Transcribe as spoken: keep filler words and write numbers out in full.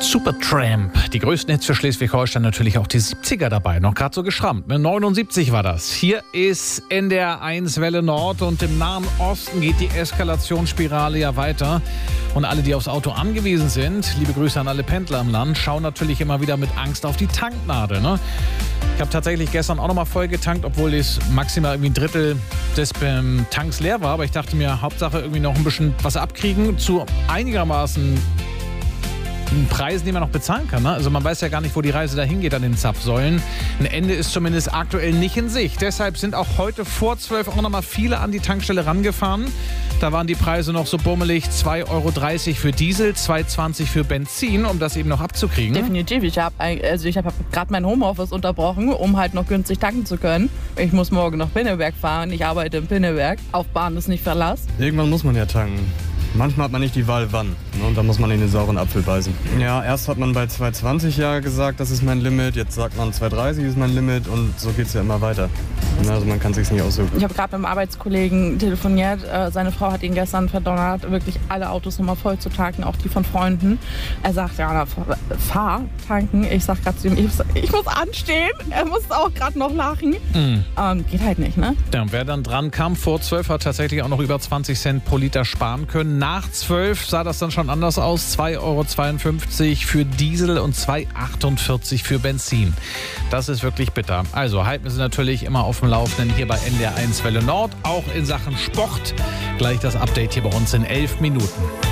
Supertramp, die größten Hits für Schleswig-Holstein, natürlich auch die siebziger dabei, noch gerade so geschrammt. Mit neunundsiebzig war das. Hier ist N D R eins Welle Nord und im Nahen Osten geht die Eskalationsspirale ja weiter. Und alle, die aufs Auto angewiesen sind, liebe Grüße an alle Pendler im Land, schauen natürlich immer wieder mit Angst auf die Tanknadel. Ne? Ich habe tatsächlich gestern auch nochmal voll getankt, obwohl es maximal irgendwie ein Drittel des ähm, Tanks leer war. Aber ich dachte mir, Hauptsache irgendwie noch ein bisschen was abkriegen zu einigermaßen Preisen, die man noch bezahlen kann. Ne? Also man weiß ja gar nicht, wo die Reise dahin geht an den Zapfsäulen. Ein Ende ist zumindest aktuell nicht in Sicht. Deshalb sind auch heute vor zwölf auch noch mal viele an die Tankstelle rangefahren. Da waren die Preise noch so bummelig, zwei Euro dreißig für Diesel, zwei Euro zwanzig für Benzin, um das eben noch abzukriegen. Definitiv. Ich habe also ich hab gerade mein Homeoffice unterbrochen, um halt noch günstig tanken zu können. Ich muss morgen nach Pinneberg fahren. Ich arbeite in Pinneberg. Auf Bahn ist nicht Verlass. Irgendwann muss man ja tanken. Manchmal hat man nicht die Wahl, wann. Ne? Und da muss man in den sauren Apfel beißen. Ja, erst hat man bei zwei Euro zwanzig ja gesagt, das ist mein Limit. Jetzt sagt man zwei Euro dreißig ist mein Limit. Und so geht es ja immer weiter. Also man kann es sich nicht aussuchen. Ich habe gerade mit einem Arbeitskollegen telefoniert. Seine Frau hat ihn gestern verdonnert, wirklich alle Autos nochmal voll zu tanken, auch die von Freunden. Er sagt, ja, fahr tanken. Ich sag gerade zu ihm, ich, ich muss anstehen. Er muss auch gerade noch lachen. Mhm. Ähm, geht halt nicht, ne? Ja, und wer dann dran kam vor zwölf, hat tatsächlich auch noch über zwanzig Cent pro Liter sparen können. Nach zwölf sah das dann schon anders aus. zwei Euro zweiundfünfzig für Diesel und zwei Euro achtundvierzig für Benzin. Das ist wirklich bitter. Also halten wir Sie natürlich immer auf dem Laufenden hier bei N D R eins Welle Nord, auch in Sachen Sport. Gleich das Update hier bei uns in elf Minuten.